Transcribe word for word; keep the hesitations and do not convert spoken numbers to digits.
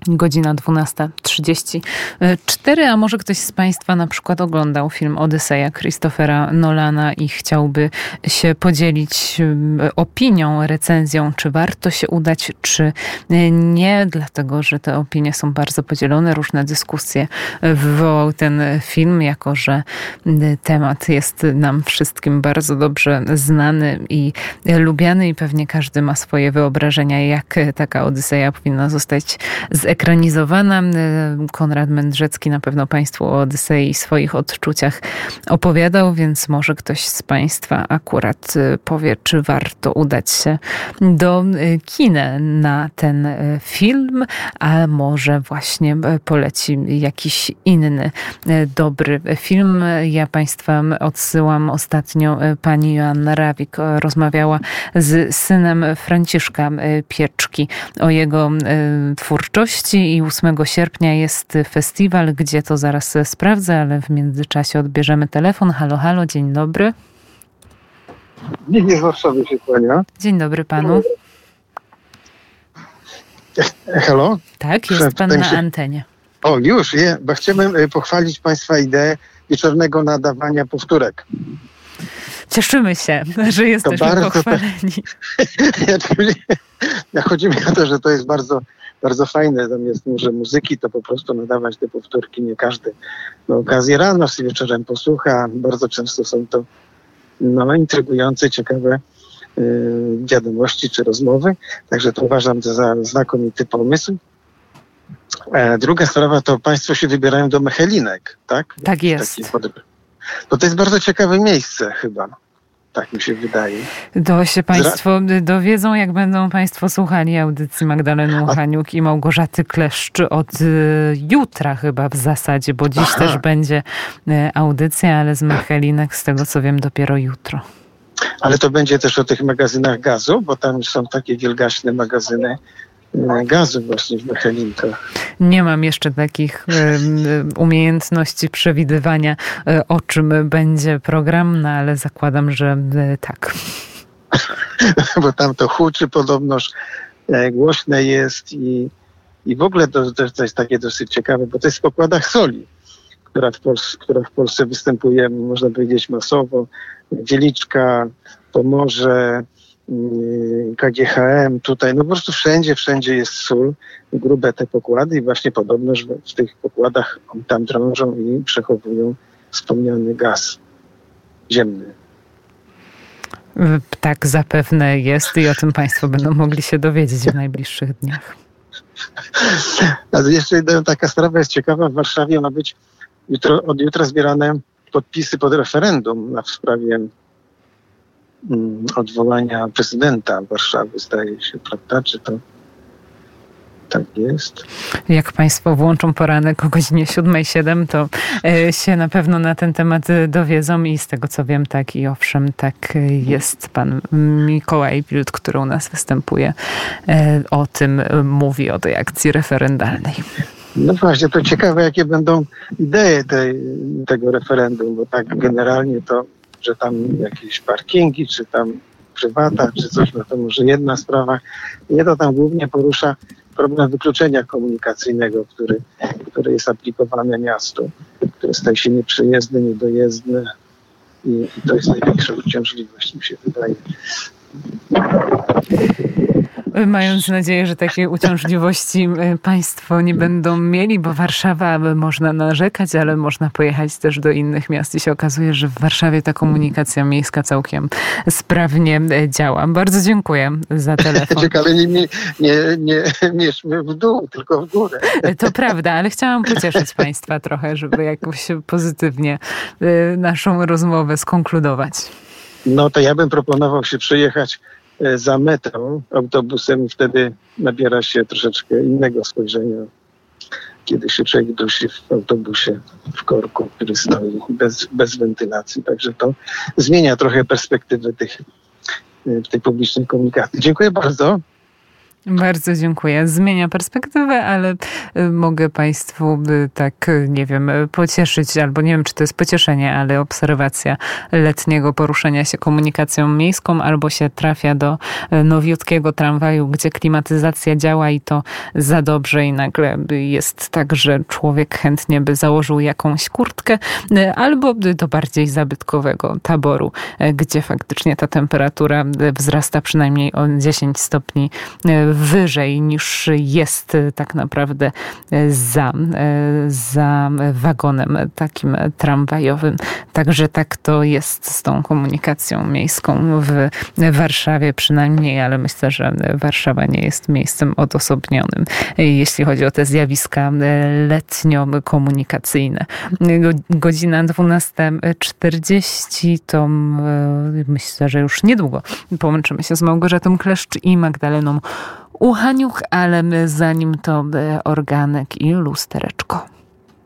Godzina dwunasta trzydzieści cztery, a może ktoś z Państwa na przykład oglądał film Odyseja Christophera Nolana i chciałby się podzielić opinią, recenzją, czy warto się udać, czy nie, dlatego że te opinie są bardzo podzielone, różne dyskusje wywołał ten film, jako że temat jest nam wszystkim bardzo dobrze znany i lubiany i pewnie każdy ma swoje wyobrażenia, jak taka Odyseja powinna zostać zekranizowana. ekranizowana. Konrad Mędrzecki na pewno Państwu o Odysei i swoich odczuciach opowiadał, więc może ktoś z Państwa akurat powie, czy warto udać się do kina na ten film, a może właśnie poleci jakiś inny dobry film. Ja Państwa odsyłam ostatnio. Pani Joanna Rawik rozmawiała z synem Franciszka Pieczki o jego twórczości i ósmego sierpnia jest festiwal, gdzie to zaraz sprawdzę, ale w międzyczasie odbierzemy telefon. Halo, halo, dzień dobry. Nikt z Warszawy się kłania. Dzień dobry panu. Halo? Tak, jest pan na się... antenie. O, już, je, bo chciałbym pochwalić Państwa ideę wieczornego nadawania powtórek. Cieszymy się, że jesteśmy bardzo pochwaleni. Ja, chodzi mi o to, że to jest bardzo, bardzo fajne. Zamiast może muzyki, to po prostu nadawać te powtórki. Nie każdy ma okazję rano, czy wieczorem posłucha. Bardzo często są to no, intrygujące, ciekawe yy, wiadomości czy rozmowy. Także to uważam za znakomity pomysł. E, druga sprawa to Państwo się wybierają do Mechelinek, tak? Tak jest. To to jest bardzo ciekawe miejsce chyba. Tak mi się wydaje. To się Państwo dowiedzą, jak będą Państwo słuchali audycji Magdaleny Uchaniuk i Małgorzaty Kleszcz od y, jutra chyba w zasadzie, bo dziś Aha. też będzie y, audycja, ale z Mechelinek, z tego co wiem, dopiero jutro. Ale to będzie też o tych magazynach gazu, bo tam są takie wielgaśne magazyny gazu właśnie w Mechelinkach. Nie mam jeszcze takich y, umiejętności przewidywania, y, o czym będzie program, no ale zakładam, że y, tak. Bo tam to huczy podobnoż, e, głośne jest i, i w ogóle to, to, to jest takie dosyć ciekawe, bo to jest w pokładach soli, która w, Pols- która w Polsce występuje, można powiedzieć, masowo. Wieliczka, Pomorze, K G H M tutaj, no po prostu wszędzie, wszędzie jest sól, grube te pokłady i właśnie podobno, że w tych pokładach tam drążą i przechowują wspomniany gaz ziemny. Tak zapewne jest i o tym Państwo będą mogli się dowiedzieć w najbliższych dniach. A jeszcze jedna taka sprawa jest ciekawa, w Warszawie ma być jutro, od jutra zbierane podpisy pod referendum na w sprawie odwołania prezydenta Warszawy, zdaje się, prawda? Czy to tak jest? Jak Państwo włączą poranek o godzinie siódmej siedem, to się na pewno na ten temat dowiedzą i z tego co wiem, tak i owszem, tak jest. Pan Mikołaj Wild, który u nas występuje, o tym mówi, o tej akcji referendalnej. No właśnie, to ciekawe, jakie będą idee tej, tego referendum, bo tak generalnie to że tam jakieś parkingi, czy tam prywata, czy coś, no to może jedna sprawa. Nie, to tam głównie porusza problem wykluczenia komunikacyjnego, który, który jest aplikowany miastu, który staje się nieprzejezdny, niedojezdny i, i to jest największa uciążliwość, mi się wydaje. Mając nadzieję, że takie uciążliwości Państwo nie będą mieli, bo Warszawa można narzekać, ale można pojechać też do innych miast i się okazuje, że w Warszawie ta komunikacja miejska całkiem sprawnie działa. Bardzo dziękuję za telefon. Ale nie, nie, nie, nie mierzmy w dół, tylko w górę. To prawda, ale chciałam pocieszyć Państwa trochę, żeby jakoś pozytywnie naszą rozmowę skonkludować. No to ja bym proponował się przejechać za metrą, autobusem i wtedy nabiera się troszeczkę innego spojrzenia, kiedy się człowiek dusi w autobusie, w korku, który stoi bez, bez wentylacji. Także to zmienia trochę perspektywę tych, tej publicznej komunikacji. Dziękuję bardzo. Bardzo dziękuję. Zmienia perspektywę, ale mogę Państwu tak, nie wiem, pocieszyć, albo nie wiem, czy to jest pocieszenie, ale obserwacja letniego poruszania się komunikacją miejską, albo się trafia do nowiutkiego tramwaju, gdzie klimatyzacja działa i to za dobrze i nagle jest tak, że człowiek chętnie by założył jakąś kurtkę, albo do bardziej zabytkowego taboru, gdzie faktycznie ta temperatura wzrasta przynajmniej o dziesięć stopni wyżej niż jest tak naprawdę za, za wagonem takim tramwajowym. Także tak to jest z tą komunikacją miejską w Warszawie przynajmniej, ale myślę, że Warszawa nie jest miejscem odosobnionym, jeśli chodzi o te zjawiska letnio-komunikacyjne. Godzina dwunasta czterdzieści to myślę, że już niedługo połączymy się z Małgorzatą Kleszcz i Magdaleną Uchaniuk, ale zanim to organek i lustereczko.